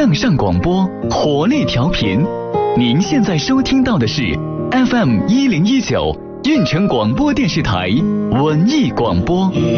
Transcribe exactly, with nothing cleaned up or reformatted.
向上广播，活力调频。您现在收听到的是 F M 一零一九运城广播电视台文艺广播。